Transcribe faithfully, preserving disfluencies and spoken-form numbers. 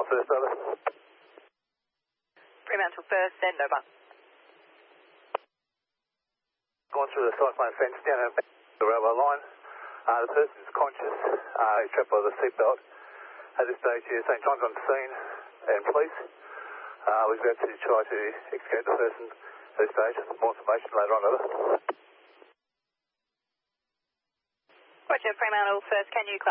Fremantle first, over. Fremantle first, send over. Gone through the cyclone fence down the railway line. Uh, the person is conscious. Uh, he's trapped by the seatbelt. At this stage here, Saint John's on the scene and police. Uh, we're about to try to extricate the person at this stage. More information later on, over. Roger, Fremantle first, can you